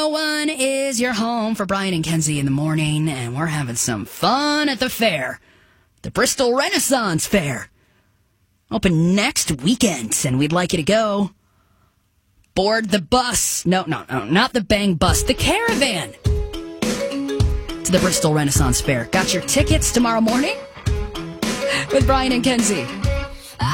101 is your home for Brian and Kenzie in the morning, and we're having some fun at the fair. The Bristol Renaissance Fair. Open next weekend, and we'd like you to go. Board the bus. No, not the Bang bus. The caravan to the Bristol Renaissance Fair. Got your tickets tomorrow morning with Brian and Kenzie.